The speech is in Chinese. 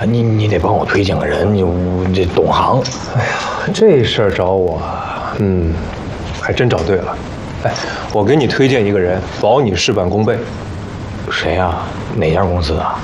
你得帮我推荐个人，你这懂行。 哎呀，这事儿找我，还真找对了。哎，我给你推荐一个人，保你事半功倍。 谁呀？哪家公司啊？